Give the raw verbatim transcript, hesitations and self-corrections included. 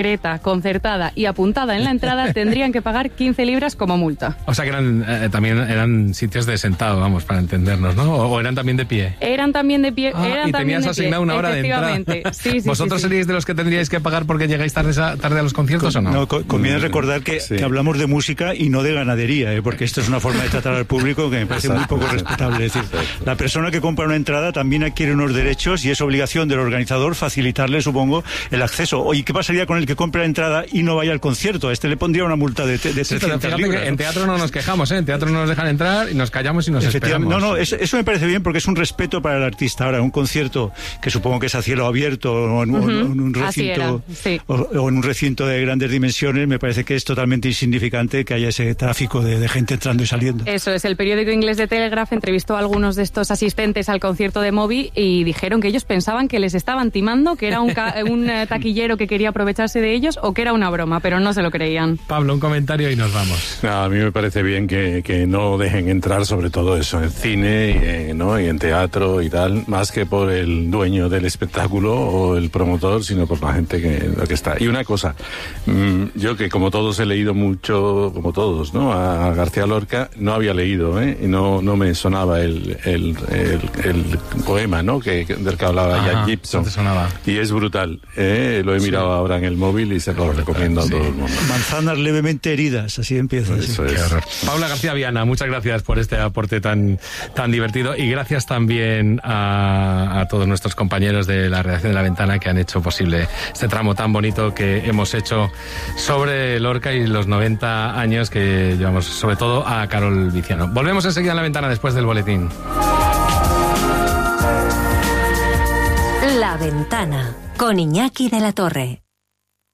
secreta, concertada y apuntada en la entrada, tendrían que pagar quince libras como multa. O sea que eran eh, también eran sitios de sentado, vamos, para entendernos, ¿no? O, o eran también de pie. Eran también de pie. Ah, eran y también tenías de asignado pie, una hora de entrada. Sí, sí, ¿Vosotros sí, sí. seríais de los que tendríais que pagar porque llegáis tarde, tarde a los conciertos Con, o no? No, con, conviene mm, recordar que, sí. que hablamos de música y no de ganadería, ¿eh? Porque esto es una forma de tratar al público que me parece muy poco respetable. Es decir, la persona que compra una entrada también adquiere unos derechos y es obligación del organizador facilitarle, supongo, el acceso. Oye, ¿qué pasaría con el que compra la entrada y no vaya al concierto? A este le pondría una multa de, de sí, trescientas libras. ¿no? En teatro no nos quejamos, ¿eh? En teatro no nos dejan entrar y nos callamos y nos esperamos. No, no, eso, eso me parece bien porque es un respeto para el artista. Ahora, un concierto que supongo que es a cielo abierto o en, uh-huh. o en un recinto sí. o, o en un recinto de grandes dimensiones, me parece que es totalmente insignificante que haya ese tráfico de, de gente entrando y saliendo. Eso es, el periódico inglés The Telegraph entrevistó a algunos de estos asistentes al concierto de Moby y dijeron que ellos pensaban que les estaban timando, que era un, ca- un taquillero que quería aprovecharse de ellos o que era una broma, pero no se lo creían. Pablo, un comentario y nos vamos. No, a mí me parece bien que, que no dejen entrar, sobre todo eso, en cine y, eh, ¿no? y en teatro y tal, más que por el dueño del espectáculo o el promotor, sino por la gente que, lo que está. Y una cosa, mmm, yo que como todos he leído mucho, como todos, ¿no? A García Lorca, no había leído, ¿eh? Y no, no me sonaba el, el, el, el poema, ¿no? Que, del que hablaba Jack Gibson. No te sonaba. Y es brutal, ¿eh? Lo he mirado sí. ahora en el móvil y se lo recomiendo a sí. todo el mundo. Manzanas levemente heridas, así empieza. Eso sí. es. Paula García Viana, muchas gracias por este aporte tan, tan divertido y gracias también a, a todos nuestros compañeros de la redacción de La Ventana que han hecho posible este tramo tan bonito que hemos hecho sobre Lorca y los noventa años que llevamos, sobre todo a Carol Viciano. Volvemos enseguida en La Ventana después del boletín. La Ventana con Iñaki de la Torre.